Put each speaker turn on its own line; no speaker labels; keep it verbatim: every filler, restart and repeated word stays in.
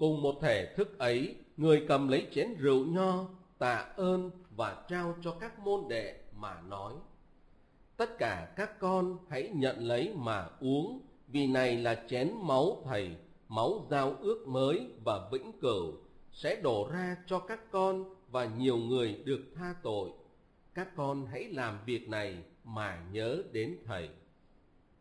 Cùng một thể thức ấy, người cầm lấy chén rượu nho, tạ ơn và trao cho các môn đệ mà nói: tất cả các con hãy nhận lấy mà uống, vì này là chén máu Thầy, máu giao ước mới và vĩnh cửu, sẽ đổ ra cho các con và nhiều người được tha tội. Các con hãy làm việc này mà nhớ đến Thầy.